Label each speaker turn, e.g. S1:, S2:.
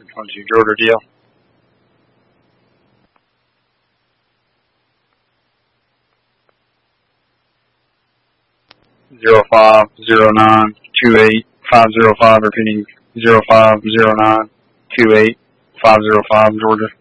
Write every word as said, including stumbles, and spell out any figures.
S1: twenty-two Georgia deal. Zero five zero nine two eight five zero five, repeating zero five zero nine two eight five zero five Georgia.